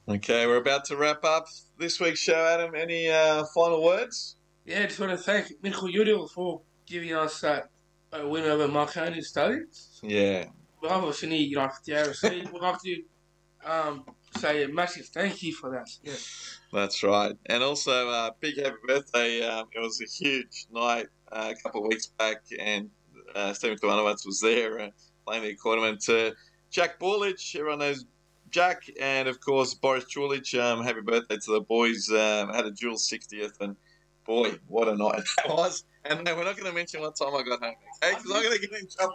Okay, we're about to wrap up this week's show, Adam. Any final words? Yeah, just want to thank Michael Yudil for giving us that win over Marconi Studies. Yeah, Bravo, Sini, the RFC. We'd like to say a massive thank you for that. Yeah. that's right. And also, big happy birthday. It was a huge night a couple of weeks back, and Stephen Tuanowatz was there playing the accompaniment to Jack Borlich. Everyone knows Jack, and of course, Boris Chulich. Happy birthday to the boys. Had a dual 60th, and boy, what a night that was. And no, we're not going to mention what time I got home, okay? Because I'm going to get in trouble.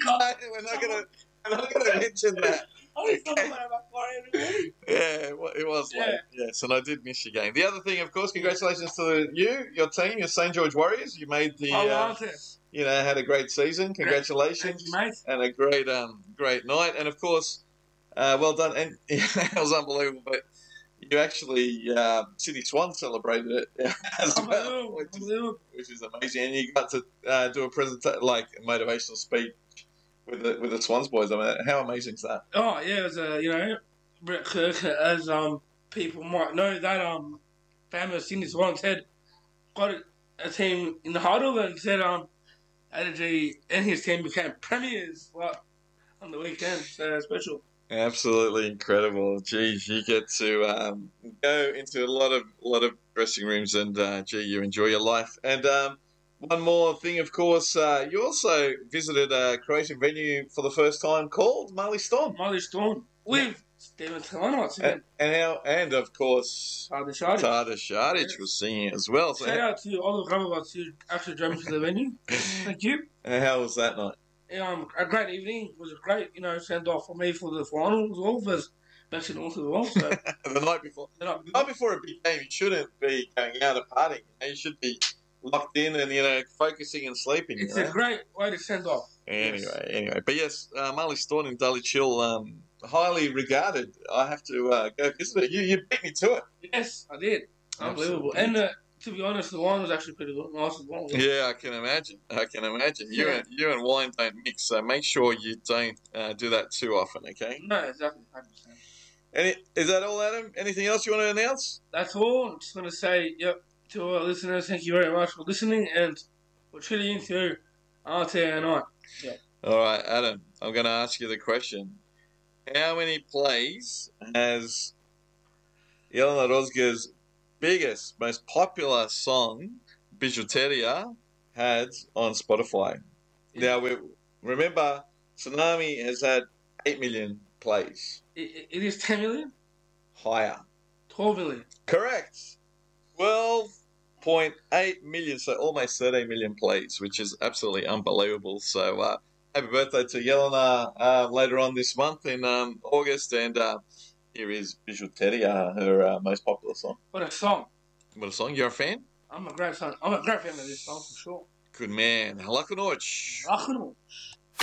We're not going to mention that. Okay. Yeah, it was late. Yes, and I did miss your game. The other thing, of course, congratulations to your team, your St. George Warriors. You made the, had a great season. Congratulations, mate. And a great night. And of course, well done. And it was unbelievable. But you actually, City Swan celebrated it as well, which is amazing. And you got to do a presentation, like a motivational speech with the Swans boys. I mean, how amazing is that? Oh yeah, it was Brett Kirk, as people might know, that famous Sydney Swans had got a team in the huddle and said AJ and his team became premiers on the weekend. So special. Absolutely incredible. Geez, you get to go into a lot of dressing rooms, and you enjoy your life. And one more thing, of course, you also visited a Croatian venue for the first time called Marley Storm. Marley Storm with Stephen Talanots and of course Tada Šarić was singing as well. So shout out to all the Grabovacs who actually drove me to the venue. Thank you. And how was that night? A great evening. It was a great, send off for me for the final as well, versus Baxter North as well. So the night before a big game, you shouldn't be going out and partying. You should be locked in and focusing and sleeping. It's a great way to send off. Anyway, but yes, Marley Storm in Dulwich Hill, highly regarded. I have to go visit it. You beat me to it. Yes, I did. Unbelievable. Absolutely. And to be honest, the wine was actually pretty good, nice as well. Yeah, I can imagine. Yeah. You and wine don't mix, so make sure you don't do that too often, okay? No, exactly, 100%. Is that all, Adam? Anything else you want to announce? That's all. I'm just going to say, to our listeners, thank you very much for listening and for tuning into RTR Night. Yeah. All right, Adam, I'm going to ask you the question. How many plays has Jelena Rozga's biggest, most popular song, Bijuteria, had on Spotify? Now, remember, Tsunami has had 8 million plays. It is 10 million? Higher. 12 million. Correct. 12.8 million, so almost 13 million plays, which is absolutely unbelievable. So, happy birthday to Jelena later on this month in August, and here is Bijuteria, her most popular song. What a song. What a song. You're a fan? I'm a great fan of this song for sure. Good man. Lakunovic. Lakunovic.